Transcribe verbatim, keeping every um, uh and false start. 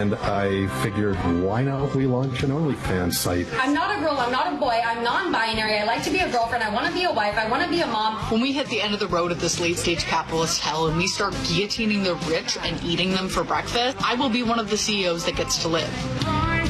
and I figured, why not we launch an OnlyFans site? I'm not a girl, I'm not a boy, I'm non-binary, I like to be a girlfriend, I want to be a wife, I want to be a mom. When we hit the end of the road of this late-stage capitalist hell and we start guillotining the rich and eating them for breakfast, I will be one of the C E Os that gets to live.